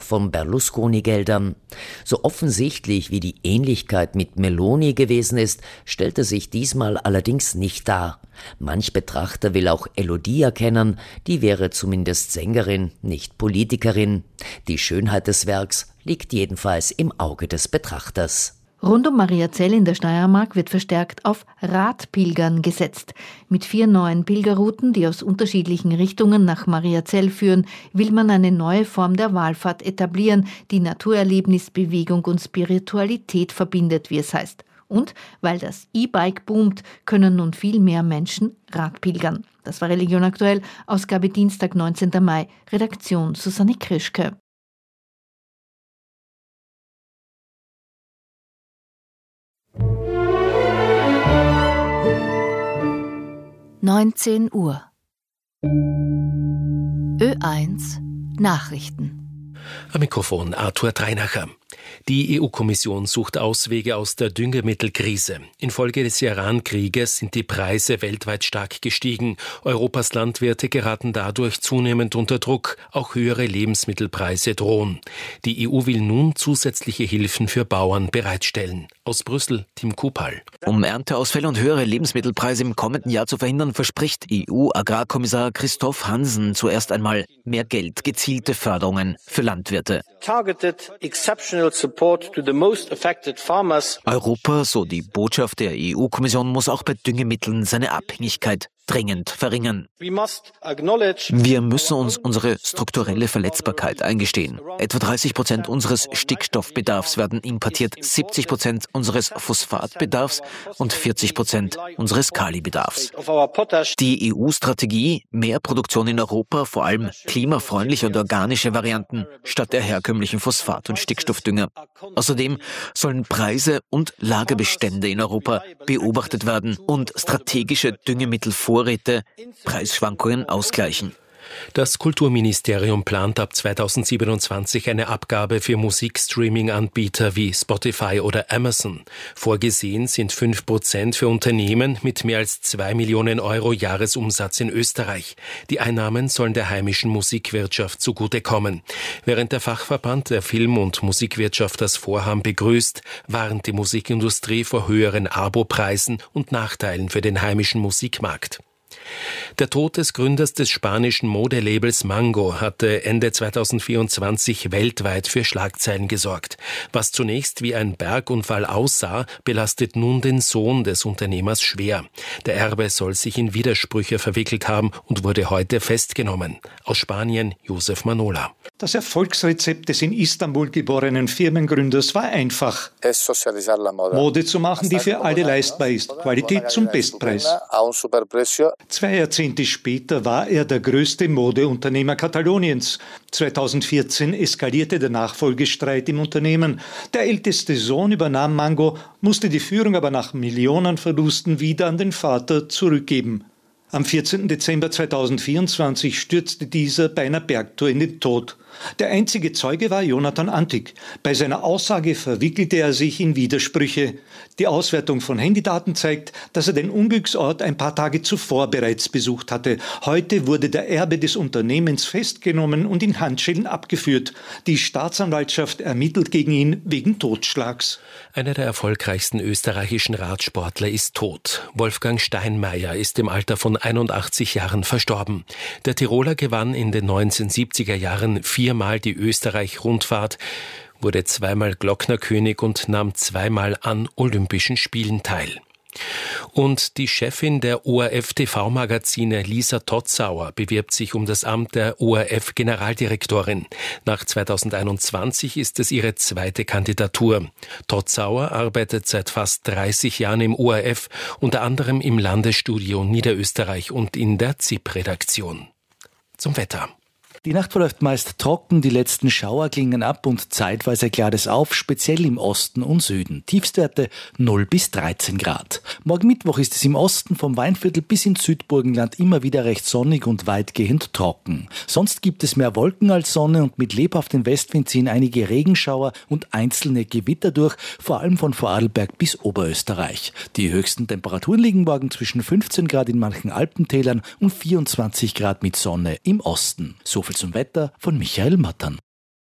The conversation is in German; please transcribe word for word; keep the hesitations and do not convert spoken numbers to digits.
von Berlusconi-Geldern. So offensichtlich wie die Ähnlichkeit mit Meloni gewesen ist, stellte sich diesmal allerdings nicht dar. Manch Betrachter will auch Elodie erkennen, die wäre zumindest Sängerin, nicht Politikerin. Die Schönheit des Werks liegt jedenfalls im Auge des Betrachters. Rund um Mariazell in der Steiermark wird verstärkt auf Radpilgern gesetzt. Mit vier neuen Pilgerrouten, die aus unterschiedlichen Richtungen nach Mariazell führen, will man eine neue Form der Wallfahrt etablieren, die Naturerlebnis, Bewegung und Spiritualität verbindet, wie es heißt. Und weil das E-Bike boomt, können nun viel mehr Menschen Radpilgern. Das war Religion aktuell, Ausgabe Dienstag, neunzehnten Mai, Redaktion Susanne Krischke. neunzehn Uhr. Ö eins Nachrichten. Am Mikrofon Arthur Dreinacher. Die E U-Kommission sucht Auswege aus der Düngemittelkrise. Infolge des Iran-Krieges sind die Preise weltweit stark gestiegen. Europas Landwirte geraten dadurch zunehmend unter Druck. Auch höhere Lebensmittelpreise drohen. Die E U will nun zusätzliche Hilfen für Bauern bereitstellen. Aus Brüssel, Tim Kupal. Um Ernteausfälle und höhere Lebensmittelpreise im kommenden Jahr zu verhindern, verspricht E U-Agrarkommissar Christoph Hansen zuerst einmal mehr Geld, gezielte Förderungen für Landwirte. Targeted exceptional support to the most affected farmers. Europa, so die Botschaft der E U-Kommission, muss auch bei Düngemitteln seine Abhängigkeit dringend verringern. Wir müssen uns unsere strukturelle Verletzbarkeit eingestehen. Etwa dreißig Prozent unseres Stickstoffbedarfs werden importiert, siebzig Prozent unseres Phosphatbedarfs und vierzig Prozent unseres Kalibedarfs. Die E U-Strategie, mehr Produktion in Europa, vor allem klimafreundliche und organische Varianten, statt der herkömmlichen Phosphat- und Stickstoffdünger. Außerdem sollen Preise und Lagerbestände in Europa beobachtet werden und strategische Düngemittelvorräte Preisschwankungen ausgleichen. Das Kulturministerium plant ab zweitausendsiebenundzwanzig eine Abgabe für Musikstreaming-Anbieter wie Spotify oder Amazon. Vorgesehen sind fünf Prozent für Unternehmen mit mehr als zwei Millionen Euro Jahresumsatz in Österreich. Die Einnahmen sollen der heimischen Musikwirtschaft zugutekommen. Während der Fachverband der Film- und Musikwirtschaft das Vorhaben begrüßt, warnt die Musikindustrie vor höheren Abopreisen und Nachteilen für den heimischen Musikmarkt. Der Tod des Gründers des spanischen Modelabels Mango hatte Ende zweitausendvierundzwanzig weltweit für Schlagzeilen gesorgt. Was zunächst wie ein Bergunfall aussah, belastet nun den Sohn des Unternehmers schwer. Der Erbe soll sich in Widersprüche verwickelt haben und wurde heute festgenommen. Aus Spanien Josef Manola. Das Erfolgsrezept des in Istanbul geborenen Firmengründers war einfach: Mode zu machen, die für alle leistbar ist. Qualität zum Bestpreis. Zwei Jahrzehnte später war er der größte Modeunternehmer Kataloniens. zweitausendvierzehn eskalierte der Nachfolgestreit im Unternehmen. Der älteste Sohn übernahm Mango, musste die Führung aber nach Millionenverlusten wieder an den Vater zurückgeben. Am vierzehnten Dezember zweitausendvierundzwanzig stürzte dieser bei einer Bergtour in den Tod. Der einzige Zeuge war Jonathan Antic. Bei seiner Aussage verwickelte er sich in Widersprüche. Die Auswertung von Handydaten zeigt, dass er den Unglücksort ein paar Tage zuvor bereits besucht hatte. Heute wurde der Erbe des Unternehmens festgenommen und in Handschellen abgeführt. Die Staatsanwaltschaft ermittelt gegen ihn wegen Totschlags. Einer der erfolgreichsten österreichischen Radsportler ist tot. Wolfgang Steinmeier ist im Alter von einundachtzig Jahren verstorben. Der Tiroler gewann in den neunzehnhundertsiebziger Jahren viermal die Österreich-Rundfahrt, wurde zweimal Glocknerkönig und nahm zweimal an Olympischen Spielen teil. Und die Chefin der O R F-T V-Magazine, Lisa Totzauer, bewirbt sich um das Amt der O R F-Generaldirektorin. Nach zweitausendeinundzwanzig ist es ihre zweite Kandidatur. Totzauer arbeitet seit fast dreißig Jahren im O R F, unter anderem im Landesstudio Niederösterreich und in der Z I P-Redaktion. Zum Wetter. Die Nacht verläuft meist trocken, die letzten Schauer klingen ab und zeitweise klart es auf, speziell im Osten und Süden. Tiefstwerte null bis dreizehn Grad. Morgen Mittwoch ist es im Osten vom Weinviertel bis ins Südburgenland immer wieder recht sonnig und weitgehend trocken. Sonst gibt es mehr Wolken als Sonne und mit lebhaftem Westwind ziehen einige Regenschauer und einzelne Gewitter durch, vor allem von Vorarlberg bis Oberösterreich. Die höchsten Temperaturen liegen morgen zwischen fünfzehn Grad in manchen Alpentälern und vierundzwanzig Grad mit Sonne im Osten. So viel zum Wetter von Michael Mattern.